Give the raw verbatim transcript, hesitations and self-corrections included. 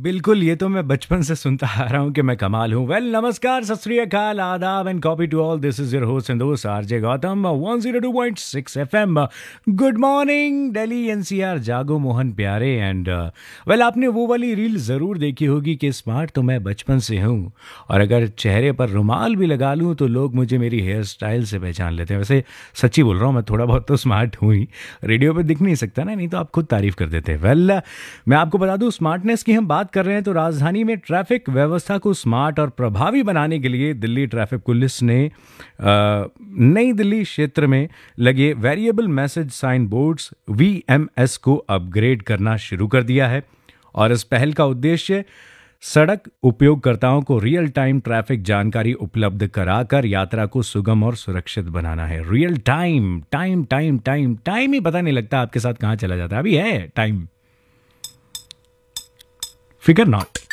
बिल्कुल, ये तो मैं बचपन से सुनता आ रहा हूँ कि मैं कमाल हूँ। वेल नमस्कार, सत श्री अकाल, आदाब and copy to all. This is your host and दोस्त RJ Gautam, one zero two point six FM. Good morning Delhi NCR, जागो मोहन प्यारे। एंड वेल आपने वो वाली रील ज़रूर देखी होगी कि स्मार्ट तो मैं बचपन से हूँ, और अगर चेहरे पर रुमाल भी लगा लूँ तो लोग मुझे मेरी हेयर स्टाइल से पहचान लेते हैं। वैसे सच्ची बोल रहा हूँ, मैं थोड़ा बहुत तो स्मार्ट हूँ ही। रेडियो पे दिख नहीं सकता ना, नहीं तो आप खुद तारीफ कर देते हैं। वेल मैं आपको बता दूं, स्मार्टनेस की हम बात कर रहे हैं तो राजधानी में ट्रैफिक व्यवस्था को स्मार्ट और प्रभावी बनाने के लिए दिल्ली ट्रैफिक पुलिस ने अ, नई दिल्ली क्षेत्र में लगे variable message sign boards VMS को अपग्रेड करना शुरू कर दिया है। और इस पहल का उद्देश्य सड़क उपयोगकर्ताओं को रियल टाइम ट्रैफिक जानकारी उपलब्ध कराकर यात्रा को सुगम और सुरक्षित बनाना है। Real time time time time time ही पता नहीं लगता आपके साथ कहाँ चला जाता है। अभी है टाइम, फिकर नॉट।